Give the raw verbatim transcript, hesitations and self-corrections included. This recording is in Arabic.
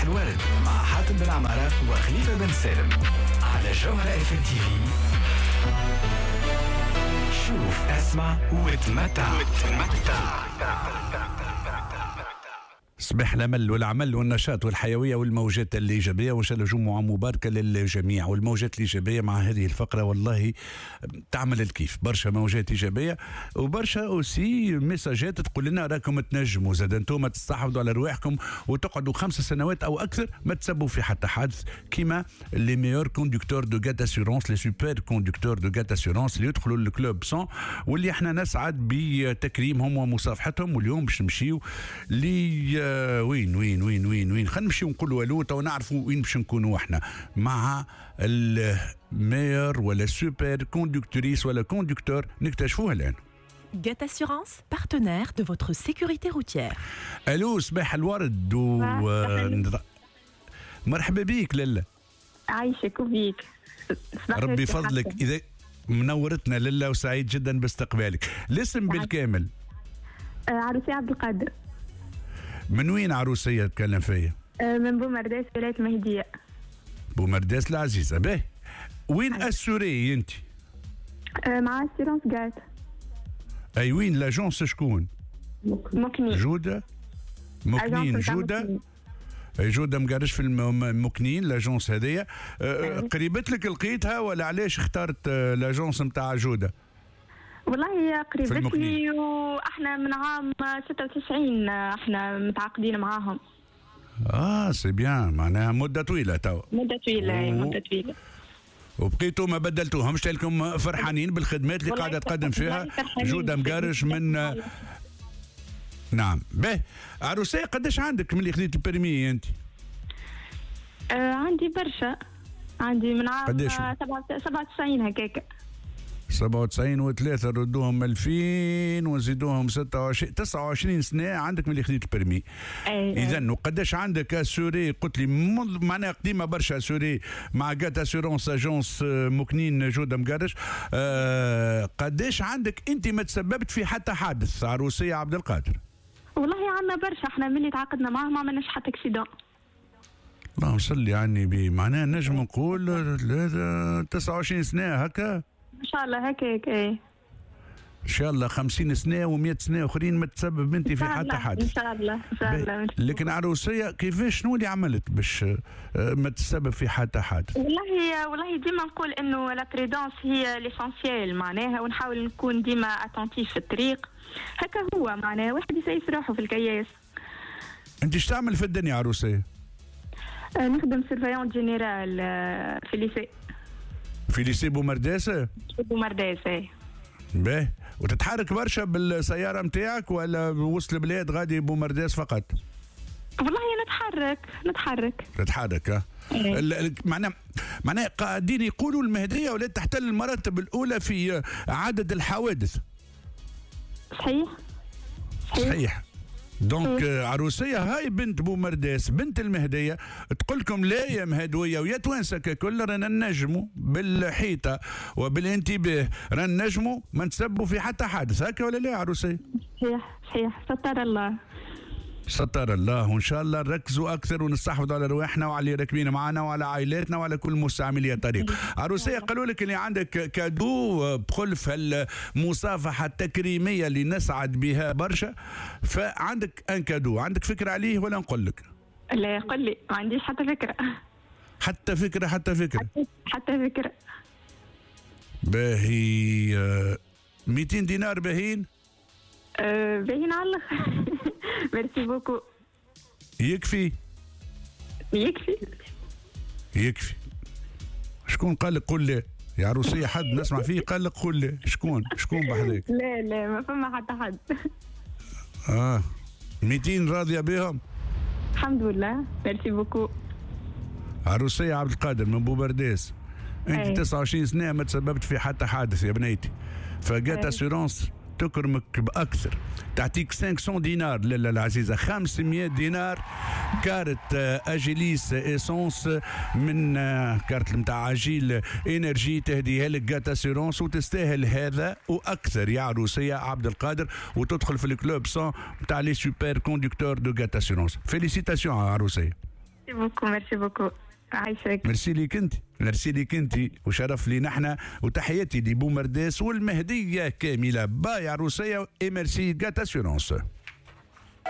الورد مع حاتم بن عمارة وخليفة بن سالم على جوهرة اف ام تي في. شوف اسمع وتمتع وتمتع. صباح الأمل والعمل والنشاط والحيوية والموجات الإيجابية، وإن شاء الله جمعة مباركة للجميع. والموجات الإيجابية مع هذه الفقرة والله تعمل الكيف، برشا موجات إيجابية وبرشا أوسي مساجات تقول لنا راكم تنجموا زاد انتم تستحفظوا على رواحكم وتقعدوا خمس سنوات أو أكثر ما تسبوا في حتى حادث، كيما لي ميور كوندكتور دو جات اسيورونس، لي سوبر كوندكتور دو جات اسيورونس اللي يدخلوا الكلوب سون، واللي احنا نسعد بتكريمهم ومصافحتهم. واليوم باش نمشيو لي وين وين وين وين وين خلينا نمشيو نقولوا الو تو نعرفوا وين باش نكونوا احنا مع المير ولا سوبر كوندكتوريس ولا كوندكتور نكتشفوها الان. Gat Assurance, partenaire de votre sécurité routière. الو صباح الورد و مرحبا بيك لاله. عايشك وبيك. ربي فضلك اذا منورتنا لاله وسعيد جدا باستقبالك. الاسم بالكامل؟ عروسية عبد القادر. من وين عروسية تكلم فيا؟ من بومرداس ولاية المهدية. بومرداس العزيزة. باهي وين اسوري انت؟ مع اسيرونس جات. اي وين لاجونس شكون؟ مكنين. جودة؟ مكنين جودة؟ اي جودة مقارش في المكنين لاجونس هذيا. قريبت لك لقيتها ولا علاش اخترت لاجونس نتاع جودة؟ والله قريبت لي واحنا من عام ستة وتسعين احنا متعاقدين معاهم. اه سي بيان، معناها مده طويله تو. مده طويله و... مده طويله. وبقيتوا ما بدلتوهمش، تلكم فرحانين بالخدمات اللي قاعده تقدم فيها جوده مقارش من. نعم. باهي عروسيه قداش عندك من اللي خذيت البرمي انت؟ آه عندي برشا، عندي من عام سبعة وتسعين هكاك. سبعة وتسعين وثلاثة ردوهم ألفين ونزيدوهم ستة وعشرين تسعة وعشرين سنة عندك من اللي خديت البرمي. إذا وقداش عندك اسوري؟ قلت لي معناها قديمة برشا اسوري مع جات اسيورونس اجونس مكنين جودة مقرش. آه قداش عندك أنت ما تسببت في حتى حادث عروسية عبد القادر؟ والله عندنا برشا، احنا ملي تعاقدنا معاهم ما عملناش حتى اكسيدون. اللهم صلي عني بي، معناها نجم نقول تسعة وعشرين سنة هكا. ان شاء الله هكاك. ايه ان شاء الله خمسين سنه ومئة سنه اخرين ما تسبب انت في حتى حادث. ان شاء الله ان شاء الله. لكن عروسيه كيفاش شنو اللي عملت باش ما تسبب في حتى حادث؟ والله والله ديما نقول انه لا بريدونس هي ليسونسيال معناها، ونحاول نكون ديما اتونتيف في الطريق. هكا هو معناها واحد يسيف روحه في الكياس. انت ايش تعمل في الدنيا عروسيه؟ آه نخدم سيرفيون جينيرال آه في ليسي. في ليسي بومرداسة؟ بومرداسة. باهي وتتحرك برشا بالسيارة متاعك ولا وسط البلاد غادي بومرداس فقط؟ والله نتحرك نتحرك تتحرك ها؟ معناها معناها قاعدين يقولوا المهدية ولات تحتل المراتب الأولى في عدد الحوادث. صحيح صحيح, صحيح. دونك عروسية هاي بنت بومرداس بنت المهدية تقول لكم لا يا مهدوية ويا توانسة ككل رانا نجموا بالحيطة وبالانتباه، رانا نجموا ما نتسبوا في حتى حادث. هكا ولا لا عروسية؟ صحيح صحيح. ستر الله ستر الله، وان شاء الله نركزوا اكثر ونستحفظوا على رواحنا وعلى اللي راكبين معنا وعلى عائلاتنا وعلى كل مستعملي الطريق. عروسيه قالوا لك اللي عندك كادو بخلف هالمصافحه التكريميه اللي نسعد بها برشا، فعندك ان كادو، عندك فكره عليه ولا نقول لك؟ لا قل لي، ما عنديش حتى فكره. حتى فكره حتى فكره حتى فكره. باهي مئتين دينار باهين؟ أه باهين على الاخر. ميرسي بوكو. يكفي؟ يكفي يكفي. شكون قال لك قول لي يا عروسية؟ حد نسمع فيه قال لك قول لي شكون؟ شكون بحذاك؟ لا لا ما فما حتى حد. اه مئتين راضية بهم؟ الحمد لله. ميرسي بوكو. عروسية عبد القادر من بومرداس، انت تسعة وعشرين سنة ما تسببت في حتى حادث يا بنيتي، فجات اسيرونس تكرمك باكثر، تعطيك خمسمئة دينار لاله العزيزه، خمسمئة دينار كارت اجيليس اسونس من كارت نتاع عجيل انرجي تهديها لك جات اسيرونس، وتستاهل هذا واكثر يا عروسيه عبد القادر، وتدخل في الكلوب سون نتاع لي سوبر كوندكتور دو جات اسيرونس. فيليسيتاسيون عروسيه. بوكو ميرسي بوكو. عايشك. ميرسي ليك انت، ميرسي ليك انت، وشرف لي نحن، وتحياتي لبومرداس والمهديه كامله باي عروسيه، اي ميرسي جات اسيورونس.